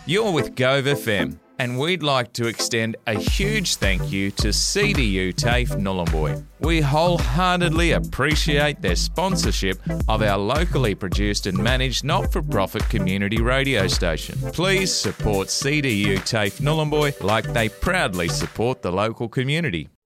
You're with Gove FM, and we'd like to extend a huge thank you to CDU TAFE Nhulunbuy. We wholeheartedly appreciate their sponsorship of our locally produced and managed not-for-profit community radio station. Please support CDU TAFE Nhulunbuy like they proudly support the local community.